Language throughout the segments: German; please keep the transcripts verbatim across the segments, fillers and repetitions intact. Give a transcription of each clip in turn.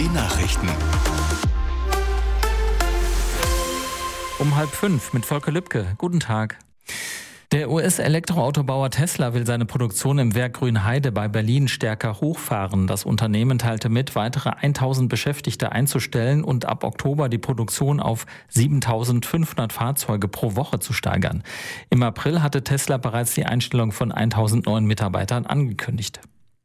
die Nachrichten. Um halb fünf mit Volker Lübke. Guten Tag. Der U S-Elektroautobauer Tesla will seine Produktion im Werk Grünheide bei Berlin stärker hochfahren. Das Unternehmen teilte mit, weitere tausend Beschäftigte einzustellen und ab Oktober die Produktion auf siebentausendfünfhundert Fahrzeuge pro Woche zu steigern. Im April hatte Tesla bereits die Einstellung von tausend neuen Mitarbeitern angekündigt.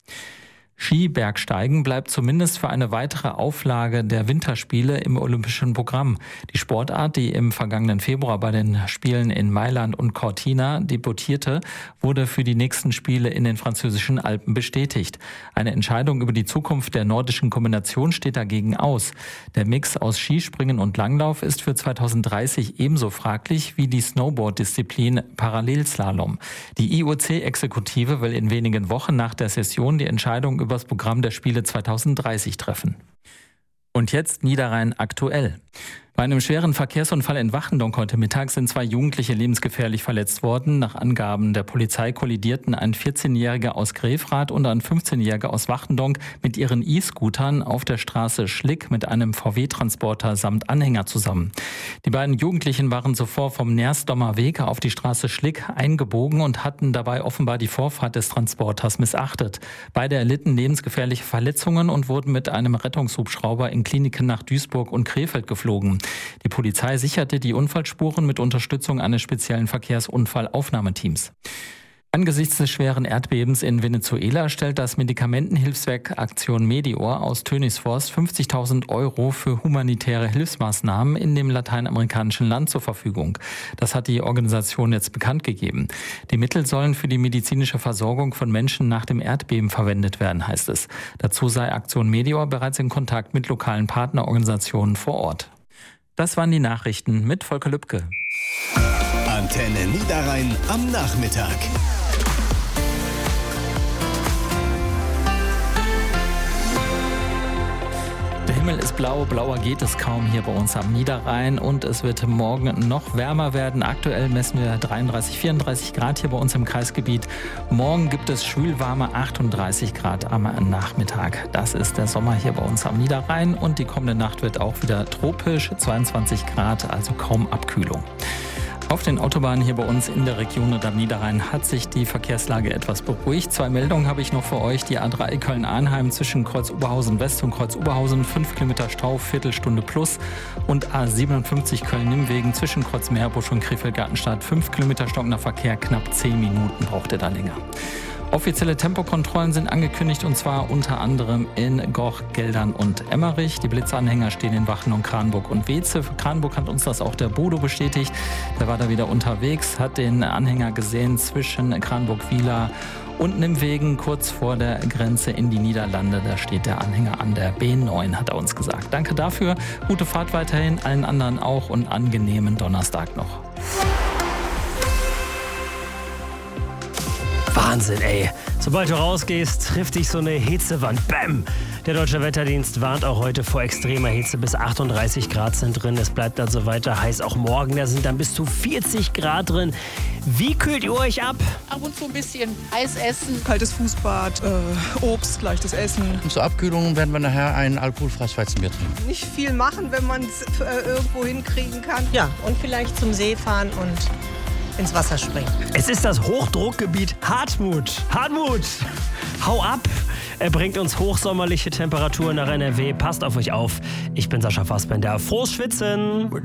Skibergsteigen bleibt zumindest für eine weitere Auflage der Winterspiele im olympischen Programm. Die Sportart, die im vergangenen Februar bei den Spielen in Mailand und Cortina debütierte, wurde für die nächsten Spiele in den französischen Alpen bestätigt. Eine Entscheidung über die Zukunft der nordischen Kombination steht dagegen aus. Der Mix aus Skispringen und Langlauf ist für zweitausenddreißig ebenso fraglich wie die Snowboard-Disziplin Parallelslalom. Die I O C-Exekutive will in wenigen Wochen nach der Session die Entscheidung über das Programm der Spiele zweitausenddreißig treffen. Und jetzt Niederrhein aktuell. Bei einem schweren Verkehrsunfall in Wachendonk heute Mittag sind zwei Jugendliche lebensgefährlich verletzt worden. Nach Angaben der Polizei kollidierten ein vierzehnjähriger aus Grefrath und ein fünfzehnjähriger aus Wachendonk mit ihren E-Scootern auf der Straße Schlick mit einem V W-Transporter samt Anhänger zusammen. Die beiden Jugendlichen waren zuvor vom Nersdommer Weg auf die Straße Schlick eingebogen und hatten dabei offenbar die Vorfahrt des Transporters missachtet. Beide erlitten lebensgefährliche Verletzungen und wurden mit einem Rettungshubschrauber in Kliniken nach Duisburg und Krefeld geflogen. Die Polizei sicherte die Unfallspuren mit Unterstützung eines speziellen Verkehrsunfallaufnahmeteams. Angesichts des schweren Erdbebens in Venezuela stellt das Medikamentenhilfswerk Aktion Medior aus Tönigsforst fünfzigtausend Euro für humanitäre Hilfsmaßnahmen in dem lateinamerikanischen Land zur Verfügung. Das hat die Organisation jetzt bekannt gegeben. Die Mittel sollen für die medizinische Versorgung von Menschen nach dem Erdbeben verwendet werden, heißt es. Dazu sei Aktion Medior bereits in Kontakt mit lokalen Partnerorganisationen vor Ort. Das waren die Nachrichten mit Volker Lübke. Antenne Niederrhein am Nachmittag. Der Himmel ist blau, blauer geht es kaum hier bei uns am Niederrhein und es wird morgen noch wärmer werden. Aktuell messen wir dreiunddreißig, vierunddreißig Grad hier bei uns im Kreisgebiet. Morgen gibt es schwülwarme achtunddreißig Grad am Nachmittag. Das ist der Sommer hier bei uns am Niederrhein und die kommende Nacht wird auch wieder tropisch, zweiundzwanzig Grad, also kaum Abkühlung. Auf den Autobahnen hier bei uns in der Region und am Niederrhein hat sich die Verkehrslage etwas beruhigt. Zwei Meldungen habe ich noch für euch. Die A drei Köln-Arnheim zwischen Kreuz-Oberhausen West und Kreuz-Oberhausen, fünf Kilometer Stau, Viertelstunde plus. Und A siebenundfünfzig Köln-Nimmwegen zwischen Kreuz-Meerbusch und Krefeld-Gartenstadt, fünf Kilometer stockender Verkehr, knapp zehn Minuten braucht ihr da länger. Offizielle Tempokontrollen sind angekündigt und zwar unter anderem in Goch, Geldern und Emmerich. Die Blitzanhänger stehen in Wachendonk, Kranburg und Weeze. Für Kranburg hat uns das auch der Bodo bestätigt. Der war da wieder unterwegs, hat den Anhänger gesehen zwischen Kranburg-Wieler und Nimmwegen kurz vor der Grenze in die Niederlande. Da steht der Anhänger an der B neun, hat er uns gesagt. Danke dafür, gute Fahrt weiterhin, allen anderen auch und angenehmen Donnerstag noch. Wahnsinn, ey. Sobald du rausgehst, trifft dich so eine Hitzewand. Bäm! Der Deutsche Wetterdienst warnt auch heute vor extremer Hitze. Bis achtunddreißig Grad sind drin. Es bleibt also weiter heiß. Auch morgen, da sind dann bis zu vierzig Grad drin. Wie kühlt ihr euch ab? Ab und zu ein bisschen Eis essen. Kaltes Fußbad, äh, Obst, leichtes Essen. Und zur Abkühlung werden wir nachher ein alkoholfreies Weizenbier trinken. Nicht viel machen, wenn man es äh, irgendwo hinkriegen kann. Ja, und vielleicht zum See fahren und ins Wasser springen. Es ist das Hochdruckgebiet Hartmut. Hartmut, hau ab! Er bringt uns hochsommerliche Temperaturen nach N R W. Passt auf euch auf. Ich bin Sascha Fassbender. Frohes Schwitzen!